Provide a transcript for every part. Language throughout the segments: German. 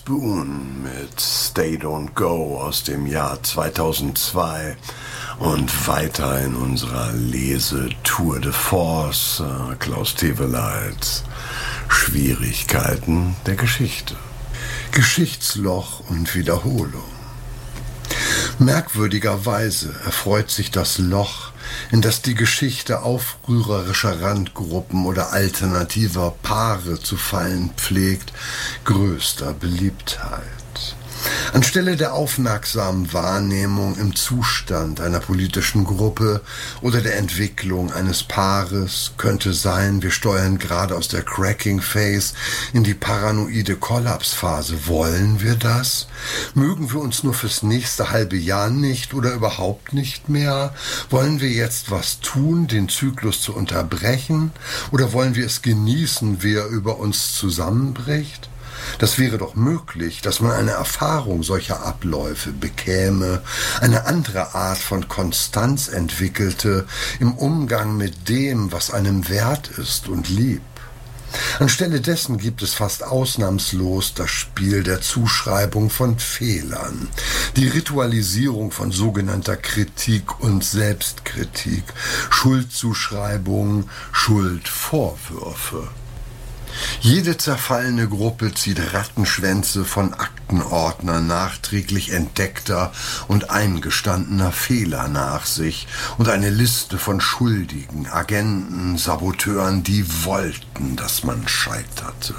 Spoon mit Stay Don't Go aus dem Jahr 2002 und weiter in unserer Lese-Tour de Force Klaus Teweleits Schwierigkeiten der Geschichte. Geschichtsloch und Wiederholung. Merkwürdigerweise erfreut sich das Loch, in das die Geschichte aufrührerischer Randgruppen oder alternativer Paare zu fallen pflegt, größter Beliebtheit. Anstelle der aufmerksamen Wahrnehmung im Zustand einer politischen Gruppe oder der Entwicklung eines Paares könnte sein, wir steuern gerade aus der Cracking Phase in die paranoide Kollapsphase. Wollen wir das? Mögen wir uns nur fürs nächste halbe Jahr nicht oder überhaupt nicht mehr? Wollen wir jetzt was tun, den Zyklus zu unterbrechen? Oder wollen wir es genießen, wie er über uns zusammenbricht? Das wäre doch möglich, dass man eine Erfahrung solcher Abläufe bekäme, eine andere Art von Konstanz entwickelte im Umgang mit dem, was einem wert ist und lieb. Anstelle dessen gibt es fast ausnahmslos das Spiel der Zuschreibung von Fehlern, die Ritualisierung von sogenannter Kritik und Selbstkritik, Schuldzuschreibungen, Schuldvorwürfe. Jede zerfallene Gruppe zieht Rattenschwänze von Aktenordnern nachträglich entdeckter und eingestandener Fehler nach sich und eine Liste von Schuldigen, Agenten, Saboteuren, die wollten, dass man scheiterte.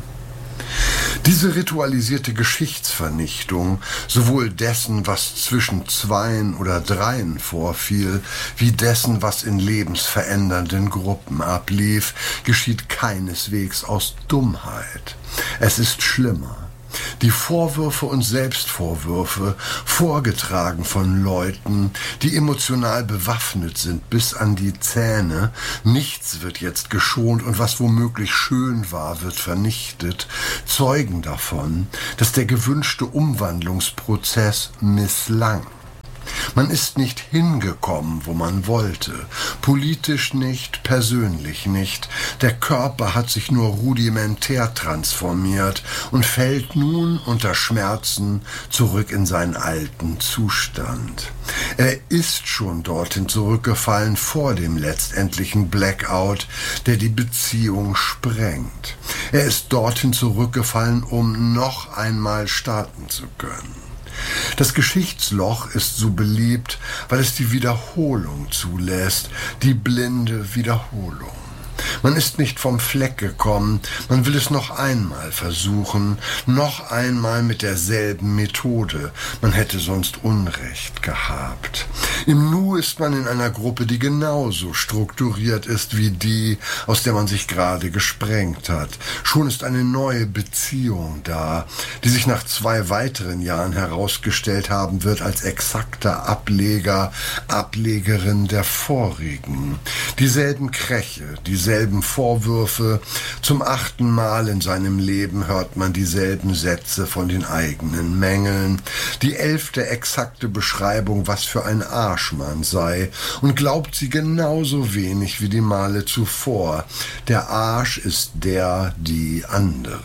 Diese ritualisierte Geschichtsvernichtung, sowohl dessen, was zwischen Zweien oder Dreien vorfiel, wie dessen, was in lebensverändernden Gruppen ablief, geschieht keineswegs aus Dummheit. Es ist schlimmer. Die Vorwürfe und Selbstvorwürfe, vorgetragen von Leuten, die emotional bewaffnet sind bis an die Zähne, nichts wird jetzt geschont und was womöglich schön war, wird vernichtet, zeugen davon, dass der gewünschte Umwandlungsprozess misslang. Man ist nicht hingekommen, wo man wollte, politisch nicht, persönlich nicht. Der Körper hat sich nur rudimentär transformiert und fällt nun unter Schmerzen zurück in seinen alten Zustand. Er ist schon dorthin zurückgefallen vor dem letztendlichen Blackout, der die Beziehung sprengt. Er ist dorthin zurückgefallen, um noch einmal starten zu können. Das Geschichtsloch ist so beliebt, weil es die Wiederholung zulässt, die blinde Wiederholung. Man ist nicht vom Fleck gekommen, man will es noch einmal versuchen, noch einmal mit derselben Methode. Man hätte sonst Unrecht gehabt. Im Nu ist man in einer Gruppe, die genauso strukturiert ist wie die, aus der man sich gerade gesprengt hat. Schon ist eine neue Beziehung da, die sich nach 2 weiteren Jahren herausgestellt haben wird als exakter Ableger, Ablegerin der vorigen. Dieselben Kräche, dieselben Vorwürfe. Zum 8. Mal in seinem Leben hört man dieselben Sätze von den eigenen Mängeln. Die 11. exakte Beschreibung, was für ein Arsch man sei, und glaubt sie genauso wenig wie die Male zuvor. Der Arsch ist der, die andere.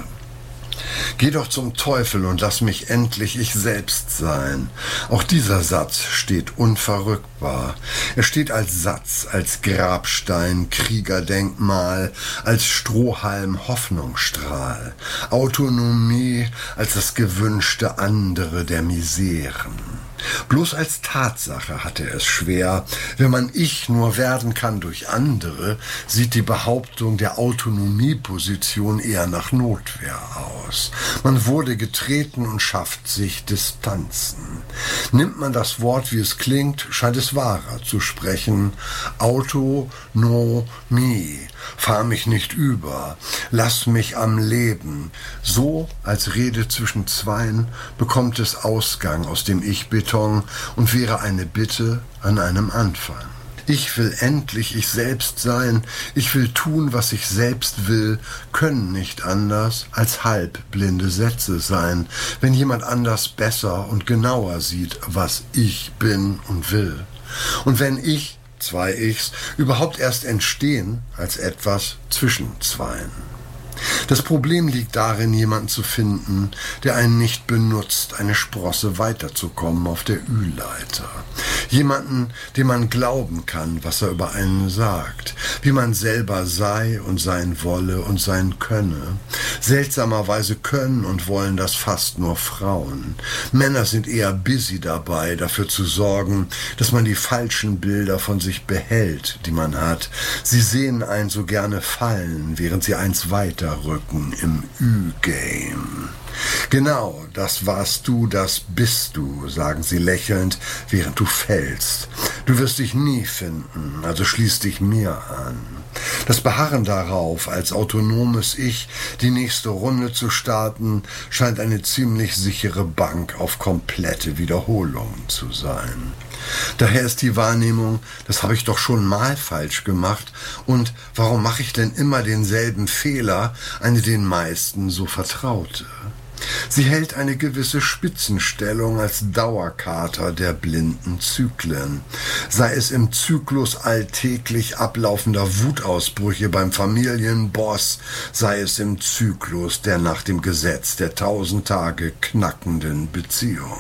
Geh doch zum Teufel und lass mich endlich ich selbst sein. Auch dieser Satz steht unverrückbar. Er steht als Satz, als Grabstein, Kriegerdenkmal, als Strohhalm, Hoffnungsstrahl. Autonomie als das gewünschte andere der Miseren. Bloß als Tatsache hat er es schwer. Wenn man Ich nur werden kann durch andere, sieht die Behauptung der Autonomieposition eher nach Notwehr aus. Man wurde getreten und schafft sich Distanzen. Nimmt man das Wort, wie es klingt, scheint es wahrer zu sprechen. Autonomie. Fahr mich nicht über. Lass mich am Leben. So, als Rede zwischen Zweien, bekommt es Ausgang aus dem Ich-Beton und wäre eine Bitte an einem Anfang. Ich will endlich ich selbst sein, ich will tun, was ich selbst will, können nicht anders als halbblinde Sätze sein, wenn jemand anders besser und genauer sieht, was ich bin und will. Und wenn ich, 2 Ichs, überhaupt erst entstehen als etwas zwischen Zweien. Das Problem liegt darin, jemanden zu finden, der einen nicht benutzt, eine Sprosse weiterzukommen auf der Ü-Leiter. Jemanden, dem man glauben kann, was er über einen sagt, wie man selber sei und sein wolle und sein könne. Seltsamerweise können und wollen das fast nur Frauen. Männer sind eher busy dabei, dafür zu sorgen, dass man die falschen Bilder von sich behält, die man hat. Sie sehen einen so gerne fallen, während sie eins weiterrücken im Ü-Game. Genau, das warst du, das bist du, sagen sie lächelnd, während du fällst. Du wirst dich nie finden, also schließ dich mir an. Das Beharren darauf, als autonomes Ich die nächste Runde zu starten, scheint eine ziemlich sichere Bank auf komplette Wiederholungen zu sein. Daher ist die Wahrnehmung, das habe ich doch schon mal falsch gemacht und warum mache ich denn immer denselben Fehler, eine den meisten so vertraute. Sie hält eine gewisse Spitzenstellung als Dauerkater der blinden Zyklen. Sei es im Zyklus alltäglich ablaufender Wutausbrüche beim Familienboss, sei es im Zyklus der nach dem Gesetz der 1000 Tage knackenden Beziehung.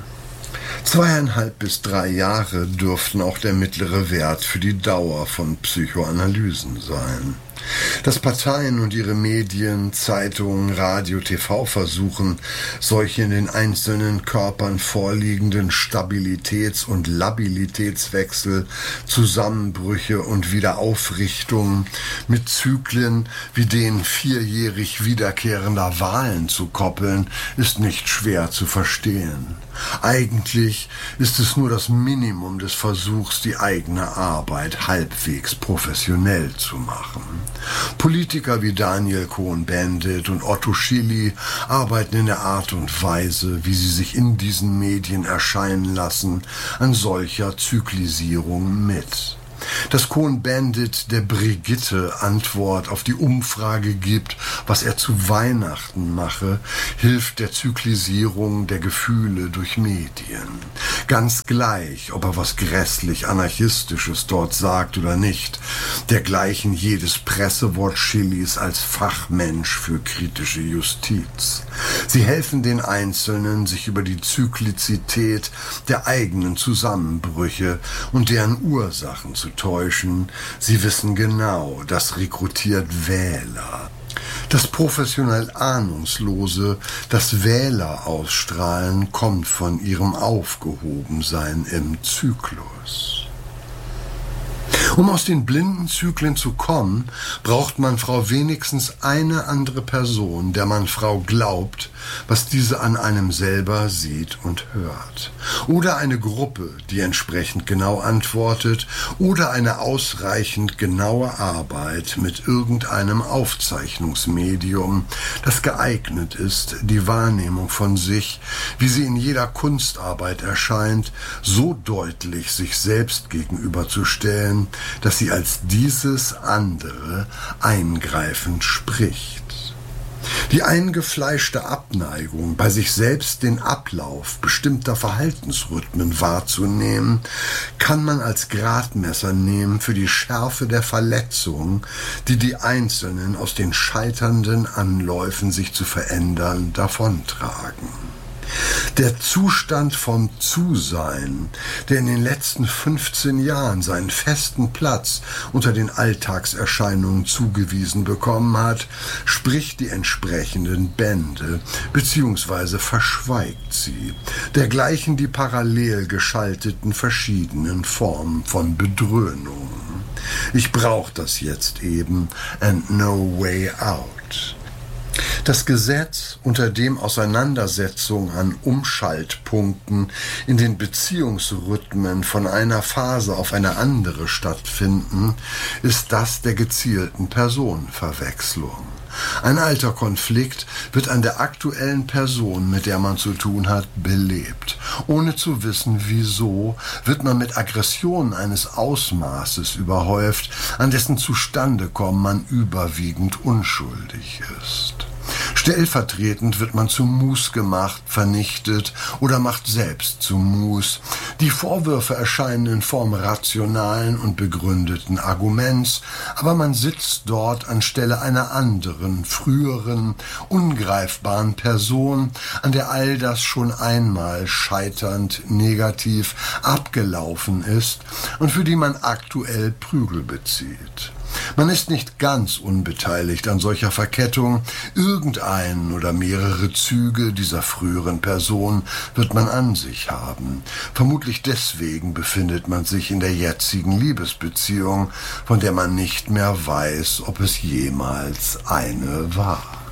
2,5 bis 3 Jahre dürften auch der mittlere Wert für die Dauer von Psychoanalysen sein. Dass Parteien und ihre Medien, Zeitungen, Radio, TV versuchen, solche in den einzelnen Körpern vorliegenden Stabilitäts- und Labilitätswechsel, Zusammenbrüche und Wiederaufrichtungen mit Zyklen wie den 4-jährig wiederkehrender Wahlen zu koppeln, ist nicht schwer zu verstehen. Eigentlich ist es nur das Minimum des Versuchs, die eigene Arbeit halbwegs professionell zu machen. Politiker wie Daniel Cohn-Bendit und Otto Schily arbeiten in der Art und Weise, wie sie sich in diesen Medien erscheinen lassen, an solcher Zyklisierung mit. Dass Cohn-Bendit der Brigitte Antwort auf die Umfrage gibt, was er zu Weihnachten mache, hilft der Zyklisierung der Gefühle durch Medien. Ganz gleich, ob er was grässlich Anarchistisches dort sagt oder nicht, dergleichen jedes Pressewort Schillys als Fachmensch für kritische Justiz. Sie helfen den Einzelnen, sich über die Zyklizität der eigenen Zusammenbrüche und deren Ursachen zu täuschen. Sie wissen genau, das rekrutiert Wähler. Das professionell Ahnungslose, das Wähler ausstrahlen, kommt von ihrem Aufgehobensein im Zyklus. Um aus den blinden Zyklen zu kommen, braucht man Frau wenigstens eine andere Person, der man Frau glaubt, was diese an einem selber sieht und hört. Oder eine Gruppe, die entsprechend genau antwortet, oder eine ausreichend genaue Arbeit mit irgendeinem Aufzeichnungsmedium, das geeignet ist, die Wahrnehmung von sich, wie sie in jeder Kunstarbeit erscheint, so deutlich sich selbst gegenüberzustellen, dass sie als dieses andere eingreifend spricht. Die eingefleischte Abneigung, bei sich selbst den Ablauf bestimmter Verhaltensrhythmen wahrzunehmen, kann man als Gradmesser nehmen für die Schärfe der Verletzung, die die Einzelnen aus den scheiternden Anläufen, sich zu verändern, davontragen. Der Zustand vom Zusein, der in den letzten 15 Jahren seinen festen Platz unter den Alltagserscheinungen zugewiesen bekommen hat, spricht die entsprechenden Bände bzw. verschweigt sie, dergleichen die parallel geschalteten verschiedenen Formen von Bedröhnung. Ich brauch das jetzt eben and no way out. Das Gesetz, unter dem Auseinandersetzungen an Umschaltpunkten in den Beziehungsrhythmen von einer Phase auf eine andere stattfinden, ist das der gezielten Personenverwechslung. Ein alter Konflikt wird an der aktuellen Person, mit der man zu tun hat, belebt. Ohne zu wissen, wieso, wird man mit Aggressionen eines Ausmaßes überhäuft, an dessen Zustandekommen man überwiegend unschuldig ist. Stellvertretend wird man zu Mus gemacht, vernichtet oder macht selbst zu Mus, Die Vorwürfe erscheinen in Form rationalen und begründeten Arguments, aber man sitzt dort anstelle einer anderen, früheren, ungreifbaren Person, an der all das schon einmal scheiternd negativ abgelaufen ist und für die man aktuell Prügel bezieht. Man ist nicht ganz unbeteiligt an solcher Verkettung. Irgendeinen oder mehrere Züge dieser früheren Person wird man an sich haben. Vermutlich deswegen befindet man sich in der jetzigen Liebesbeziehung, von der man nicht mehr weiß, ob es jemals eine war.